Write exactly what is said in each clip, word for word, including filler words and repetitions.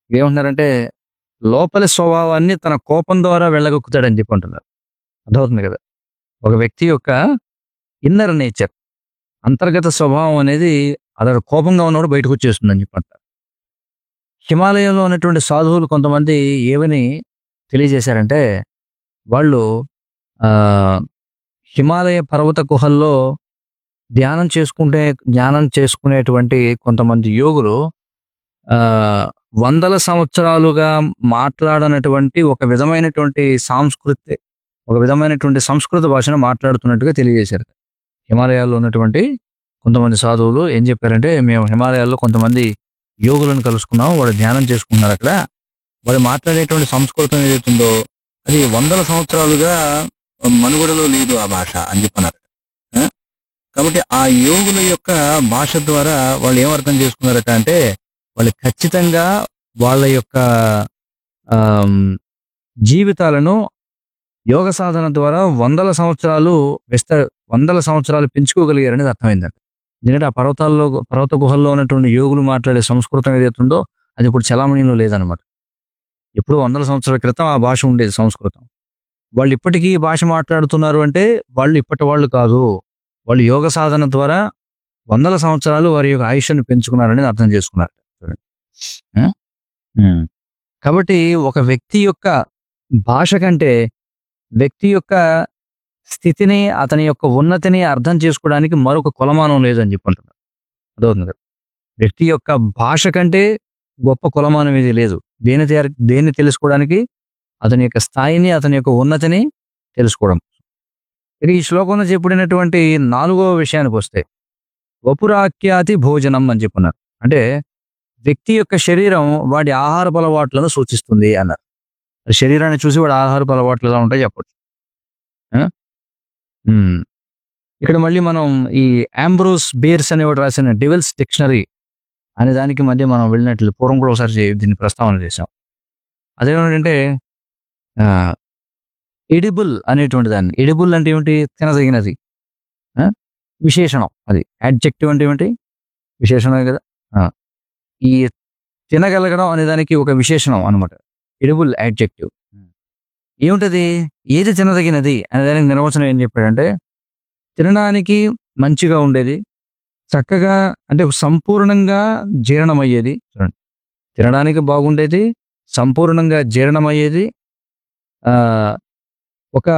ఏమంటున్నారంటే, లోపలి స్వభావాన్ని తన కోపం ద్వారా వెళ్ళగక్కుతాడని చెప్పి అంటున్నారు. అర్థమవుతుంది కదా! ఒక వ్యక్తి యొక్క ఇన్నర్ నేచర్, అంతర్గత స్వభావం అనేది అతడు కోపంగా ఉన్నప్పుడు బయటకొచ్చేస్తుందని చెప్పి అంటారు. హిమాలయంలో ఉన్నటువంటి సాధువులు కొంతమంది ఏమని తెలియజేశారంటే, వాళ్ళు ఆహ్, హిమాలయ పర్వత గుహల్లో ధ్యానం చేసుకుంటే ధ్యానం చేసుకునేటువంటి కొంతమంది యోగులు ఆహ్, వందల సంవత్సరాలుగా మాట్లాడనటువంటి ఒక విధమైనటువంటి సాంస్కృతి ఒక విధమైనటువంటి సంస్కృత భాషను మాట్లాడుతున్నట్టుగా తెలియజేశారు. హిమాలయాల్లో ఉన్నటువంటి కొంతమంది సాధువులు ఏం చెప్పారంటే, మేము హిమాలయాల్లో కొంతమంది యోగులను కలుసుకున్నాం. వాళ్ళు ధ్యానం చేసుకుంటున్నారు అక్కడ. వాళ్ళు మాట్లాడేటువంటి సంస్కృతం ఏదైతుందో అది వందల సంవత్సరాలుగా మనుగడలో లేదు ఆ భాష అని చెప్పన్నారు. ఆ! కాబట్టి ఆ యోగుల యొక్క భాష ద్వారా వాళ్ళు ఏం అర్థం చేసుకున్నారట అంటే, వాళ్ళు ఖచ్చితంగా వాళ్ళ యొక్క ఆహ్, జీవితాలను యోగ సాధన ద్వారా వందల సంవత్సరాలు విస్త వందల సంవత్సరాలు పెంచుకోగలిగారనేది అర్థమైందంట. ఎందుకంటే ఆ పర్వతాల్లో పర్వత గుహల్లో ఉన్నటువంటి యోగులు మాట్లాడే సంస్కృతం ఏదైతే ఉందో అది ఇప్పుడు చలామణిలో లేదనమాట. ఎప్పుడో వందల సంవత్సరాల క్రితం ఆ భాష ఉండేది సంస్కృతం. వాళ్ళు ఇప్పటికీ ఈ భాష మాట్లాడుతున్నారు అంటే వాళ్ళు ఇప్పటి వాళ్ళు కాదు. వాళ్ళు యోగ సాధన ద్వారా వందల సంవత్సరాలు వారి యొక్క ఆయుష్‌ని పెంచుకున్నారనేది అర్థం చేసుకున్నారు. చూడండి. ఆ! హ్మ్. కాబట్టి ఒక వ్యక్తి యొక్క భాష కంటే వ్యక్తి యొక్క స్థితిని, అతని యొక్క ఉన్నతిని అర్థం చేసుకోవడానికి మరొక కొలమానం లేదని చెప్పి అంటున్నారు. అర్థమవుతుంది కదా! వ్యక్తి యొక్క భాష కంటే గొప్ప కొలమానం ఏది లేదు. దేన్ని తయారు దేన్ని తెలుసుకోవడానికి అతని యొక్క స్థాయిని, అతని యొక్క ఉన్నతిని తెలుసుకోవడం. ఇక ఈ శ్లోకంలో చెప్పబడినటువంటి నాలుగవ విషయానికొస్తే, వపురాఖ్యాతి భోజనం అని చెప్పన్నారు. అంటే వ్యక్తి యొక్క శరీరం వాడి ఆహారపు అలవాట్లను సూచిస్తుంది అన్నారు. శరీరాన్ని చూసి వాడి ఆహారపు అలవాట్లు ఎలా ఉంటాయో చెప్పొచ్చు. ఆ! హ్మ్. ఇక్కడ మళ్ళీ మనం ఈ ఆంబ్రోస్ బేర్స్ అనేవాడు రాసిన 'డెవిల్స్ డిక్షనరీ' అనే దానికి మధ్య మనం వెళ్ళినట్లు పూర్వం కూడా ఒకసారి చే దీన్ని ప్రస్తావన చేశాం. అదేంటంటే ఆహ్, ఎడిబుల్ అనేటువంటి దాన్ని. ఎడిబుల్ అంటే ఏమిటి? తినదగినది. ఆ! విశేషణం అది. యాడ్జెక్టివ్ అంటే ఏమిటి? విశేషణమే కదా! ఆ! ఈ తినగలగడం అనే దానికి ఒక విశేషణం అన్నమాట. Edible adjective. ఏముంటది? ఏది తినదగినది అనే దానికి నిర్వచనం ఏం చెప్పాడంటే, తినడానికి మంచిగా ఉండేది, చక్కగా అంటే సంపూర్ణంగా జీర్ణమయ్యేది. చూడండి. తినడానికి బాగుండేది, సంపూర్ణంగా జీర్ణమయ్యేది. ఆహ్, ఒక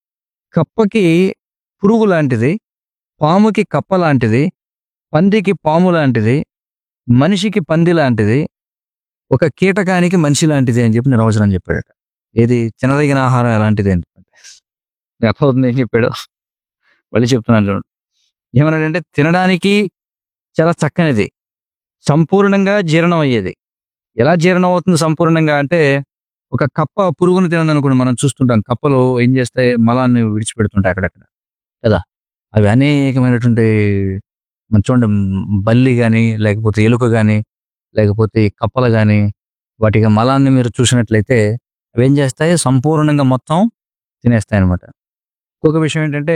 కప్పకి పురుగు లాంటిది, పాముకి కప్ప లాంటిది, పందికి పాము లాంటిది, మనిషికి పంది లాంటిది, ఒక కీటకానికి మనిషి లాంటిది అని చెప్పి నిర్వచనం చెప్పాడట. ఏది తినదగిన ఆహారం ఎలాంటిది అని. అర్థమవుతుందా ఏం చెప్పాడో? మళ్ళీ చెప్తున్నాను చూడండి. ఏమన్నాడంటే తినడానికి చాలా చక్కనిది, సంపూర్ణంగా జీర్ణం అయ్యేది. ఎలా జీర్ణం అవుతుంది సంపూర్ణంగా అంటే, ఒక కప్ప పురుగుని తినదనుకోండి, మనం చూస్తుంటాం. కప్పలు ఏం చేస్తాయి? మలాన్ని విడిచిపెడుతుంటాయి అక్కడక్కడ కదా! అవి అనేకమైనటువంటి మనం చూడండి, మ్, బల్లి గాని, లేకపోతే ఎలుక గాని, లేకపోతే ఈ కప్పలు గాని, వాటి మలాన్ని మీరు చూసినట్లయితే అవేం చేస్తాయి? సంపూర్ణంగా మొత్తం తినేస్తాయన్నమాట. ఇంకొక విషయం ఏంటంటే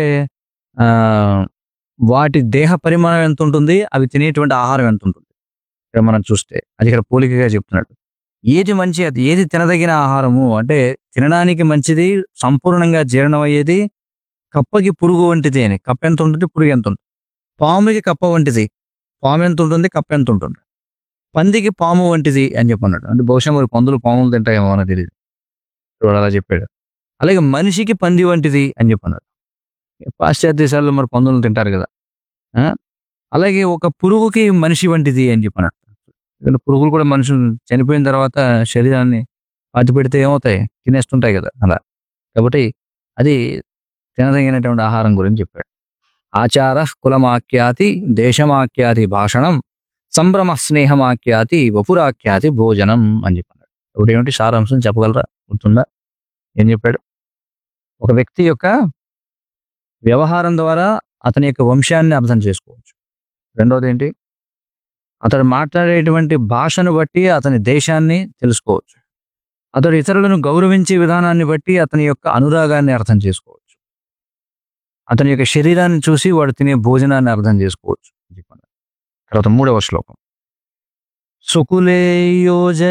ఆహ్, వాటి దేహ పరిమాణం ఎంతుంటుంది? అవి తినేటువంటి ఆహారం ఎంతుంటుంది? ఇక్కడ మనం చూస్తే అది ఇక్కడ పోలికగా చెప్తున్నాడు. ఏది మంచి అది ఏది తినదగిన ఆహారము అంటే తినడానికి మంచిది, సంపూర్ణంగా జీర్ణమయ్యేది, కప్పకి పురుగు వంటిది అని. కప్ప ఎంత ఉంటుంది? పురుగు ఎంత ఉంటుంది? పాముకి కప్ప వంటిది. పాము ఎంత ఉంటుంది? కప్ప ఎంత ఉంటుంది? పందికి పాము వంటిది అని చెప్పన్నాడు. అంటే బహుశా మరి పందులు పాములు తింటాయేమో అని తెలియదు. చూడు అలా చెప్పాడు. అలాగే మనిషికి పంది వంటిది అని చెప్పన్నాడు. పాశ్చాత్య దేశాల్లో మరి పందులను తింటారు కదా! ఆ! అలాగే ఒక పురుగుకి మనిషి వంటిది అని చెప్పన్నాడు. ఎందుకంటే పురుగులు కూడా మనుషులు చనిపోయిన తర్వాత శరీరాన్ని పాతిపెడితే ఏమవుతాయి? తినేస్తుంటాయి కదా! అలా. కాబట్టి అది తినదగినటువంటి ఆహారం గురించి చెప్పాడు. ఆచారః కులమాఖ్యాతి దేశమాఖ్యాతి భాషణం సంభ్రమ స్నేహమాఖ్యాతి వపురాఖ్యాతి భోజనం అని చెప్పాడు. ఇప్పుడు ఏమిటి సారాంశం చెప్పగలరా? గుర్తుందా? ఏం చెప్పాడు? ఒక వ్యక్తి యొక్క వ్యవహారం ద్వారా అతని యొక్క వంశాన్ని అర్థం చేసుకోవచ్చు. రెండోది ఏంటి? అతడు మాట్లాడేటువంటి భాషను బట్టి అతని దేశాన్ని తెలుసుకోవచ్చు. అతడు ఇతరులను గౌరవించే విధానాన్ని బట్టి అతని యొక్క అనురాగాన్ని అర్థం చేసుకోవచ్చు. అతని యొక్క శరీరాన్ని చూసి వాడు తినే భోజనాన్ని అర్థం చేసుకోవచ్చు. తర్వాత మూడవ శ్లోకం. సుకులేయోజ